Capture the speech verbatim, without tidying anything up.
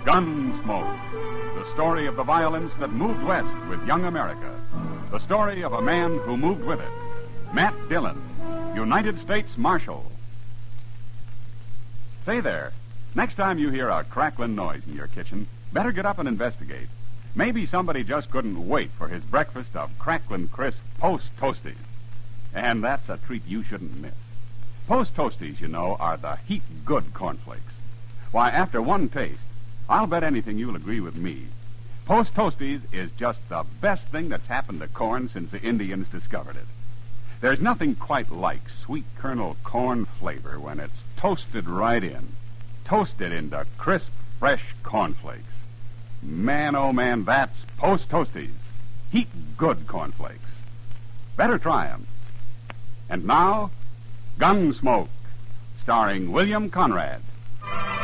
Gunsmoke, the story of the violence that moved west with young America. The story of a man who moved with it. Matt Dillon, United States Marshal. Say there, next time you hear a crackling noise in your kitchen, better get up and investigate. Maybe somebody just couldn't wait for his breakfast of crackling crisp Post Toasties. And that's a treat you shouldn't miss. Post Toasties, you know, are the heat-good cornflakes. Why, after one taste, I'll bet anything you'll agree with me. Post Toasties is just the best thing that's happened to corn since the Indians discovered it. There's nothing quite like sweet kernel corn flavor when it's toasted right in. Toasted into crisp, fresh cornflakes. Man, oh man, that's Post Toasties. Heat-good cornflakes. Better try 'em. And now, Gunsmoke, starring William Conrad.